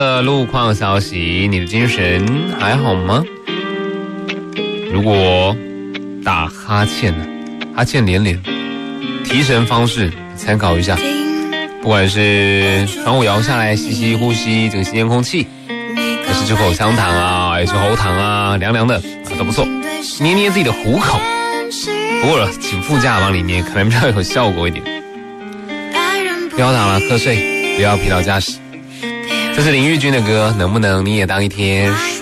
路况消息，你的精神还好吗？如果打哈欠呢，哈欠连连，提神方式参考一下，不管是窗户摇下来吸吸呼吸这个新鲜空气，还是吃口香糖啊，还是喉糖啊，凉凉的都不错。捏捏自己的虎口，不过请副驾帮你捏，可能比较有效果一点。不要打了瞌睡，不要疲劳驾驶。这是林玉君的歌，能不能你也当一天